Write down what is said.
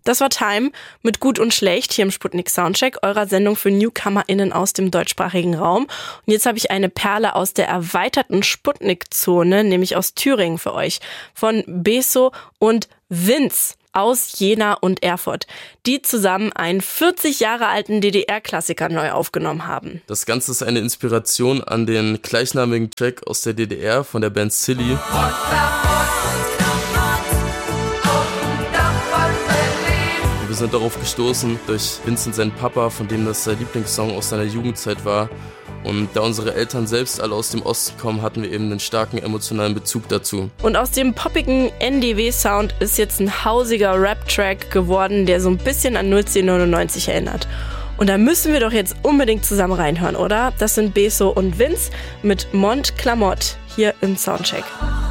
Das war Time mit Gut und Schlecht hier im Sputnik Soundcheck, eurer Sendung für NewcomerInnen aus dem deutschsprachigen Raum. Und jetzt habe ich eine Perle aus der erweiterten Sputnik-Zone, nämlich aus Thüringen für euch. Von Beso und Vince aus Jena und Erfurt, die zusammen einen 40 Jahre alten DDR-Klassiker neu aufgenommen haben. Das Ganze ist eine Inspiration an den gleichnamigen Track aus der DDR von der Band Silly. Wir sind darauf gestoßen durch Vincent, seinen Papa, von dem das sein Lieblingssong aus seiner Jugendzeit war. Und da unsere Eltern selbst alle aus dem Osten kommen, hatten wir eben einen starken emotionalen Bezug dazu. Und aus dem poppigen NDW-Sound ist jetzt ein hausiger Rap-Track geworden, der so ein bisschen an 01099 erinnert. Und da müssen wir doch jetzt unbedingt zusammen reinhören, oder? Das sind Beso und Vince mit Mont Clamott hier im Soundcheck.